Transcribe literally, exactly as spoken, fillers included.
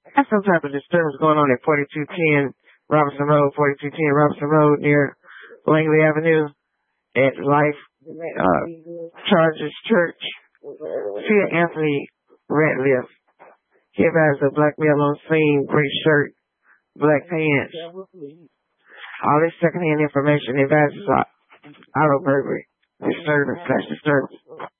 That's some type of disturbance going on at forty-two ten Robinson Road, forty-two ten Robinson Road near Langley Avenue at Life uh, Charges Church. Fear Anthony Ratliff. He advised a black male on scene, gray shirt, black pants. All this secondhand information advises auto burglary, disturbance slash disturbance.